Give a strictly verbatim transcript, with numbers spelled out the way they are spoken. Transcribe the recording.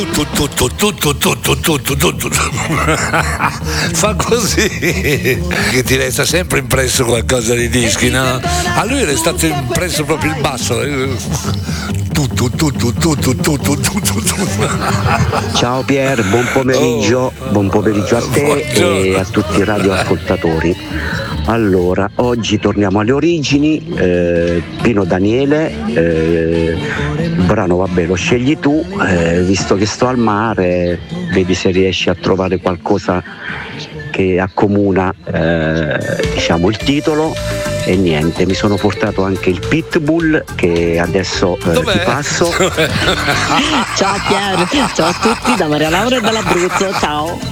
Tutto, tutto, tutto, tutto, tutto, tutto. Fa così che ti resta sempre impresso qualcosa di dischi, no? A lui è stato impresso proprio il basso. Tutto, tutto, tutto, tutto, tutto, tutto. Ciao Pier, buon pomeriggio, Oh, buon pomeriggio a te buongiorno. e a tutti i radioascoltatori. Allora, oggi torniamo alle origini, eh, Pino Daniele, eh, il brano vabbè lo scegli tu, eh, visto che sto al mare, vedi se riesci a trovare qualcosa che accomuna eh, diciamo il titolo. E niente, mi sono portato anche il Pitbull che adesso eh, ti Dov'è? passo. Ciao Pier, ciao a tutti da Maria Laura e dall'Abruzzo, ciao.